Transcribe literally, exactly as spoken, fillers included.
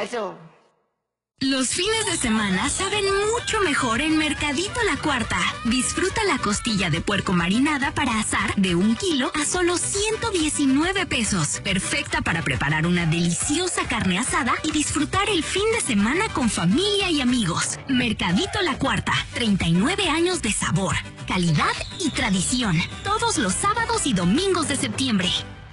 Eso. Los fines de semana saben mucho mejor en Mercadito La Cuarta. Disfruta la costilla de puerco marinada para asar de un kilo a solo ciento diecinueve pesos. Perfecta para preparar una deliciosa carne asada y disfrutar el fin de semana con familia y amigos. Mercadito La Cuarta, treinta y nueve años de sabor, calidad y tradición. Todos los sábados y domingos de septiembre.